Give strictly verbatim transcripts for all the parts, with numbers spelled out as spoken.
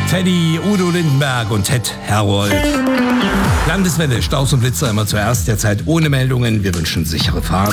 Teddy, Udo Lindenberg und Ted Herold. Landeswelle, Staus und Blitzer immer zuerst, derzeit ohne Meldungen. Wir wünschen sichere Fahrt.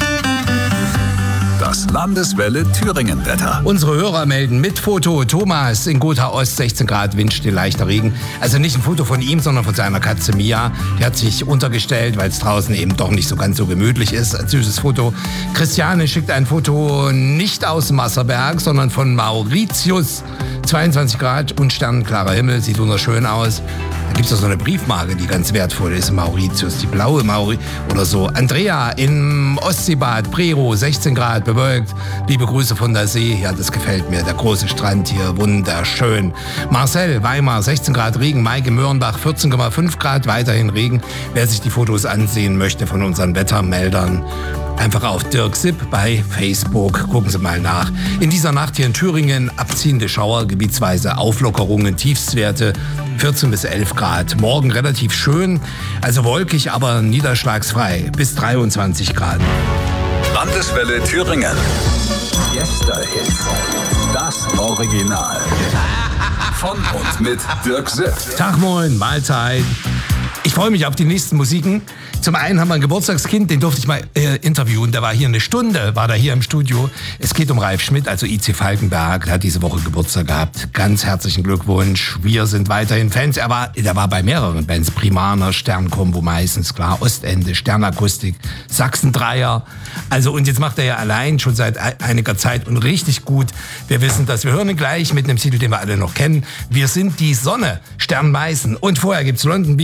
Das Landeswelle Thüringen-Wetter. Unsere Hörer melden mit Foto. Thomas in Gotha Ost, sechzehn Grad, Windstill, leichter Regen. Also nicht ein Foto von ihm, sondern von seiner Katze Mia. Die hat sich untergestellt, weil es draußen eben doch nicht so ganz so gemütlich ist. Ein süßes Foto. Christiane schickt ein Foto nicht aus Masserberg, sondern von Mauritius. zweiundzwanzig Grad und sternenklarer Himmel, sieht wunderschön aus. Da gibt es doch so eine Briefmarke, die ganz wertvoll ist, Mauritius, die blaue Mauri oder so. Andrea im Ostseebad, Prero, sechzehn Grad, bewölkt. Liebe Grüße von der See, ja, das gefällt mir, der große Strand hier, wunderschön. Marcel, Weimar, sechzehn Grad Regen, Maike Möhrenbach, vierzehn Komma fünf Grad, weiterhin Regen. Wer sich die Fotos ansehen möchte von unseren Wettermeldern, einfach auf Dirk Sipp bei Facebook. Gucken Sie mal nach. In dieser Nacht hier in Thüringen abziehende Schauer, gebietsweise Auflockerungen, Tiefstwerte vierzehn bis elf Grad. Morgen relativ schön, also wolkig, aber niederschlagsfrei bis dreiundzwanzig Grad. Landeswelle Thüringen. Gästehits. Das Original. Von und mit Dirk Sipp. Tag moin, Mahlzeit. Ich freue mich auf die nächsten Musiken. Zum einen haben wir ein Geburtstagskind, den durfte ich mal äh, interviewen. Der war hier eine Stunde, war da hier im Studio. Es geht um Ralf Schmidt, also I C Falkenberg. Der hat diese Woche Geburtstag gehabt. Ganz herzlichen Glückwunsch. Wir sind weiterhin Fans. Er war, der war bei mehreren Bands. Primaner, Sternkombo meistens, klar. Ostende, Sternakustik, Sachsen-Dreier. Also, und jetzt macht er ja allein schon seit einiger Zeit und richtig gut. Wir wissen das. Wir hören ihn gleich mit einem Titel, den wir alle noch kennen. Wir sind die Sonne, Stern Meißen. Und vorher gibt's London Beat.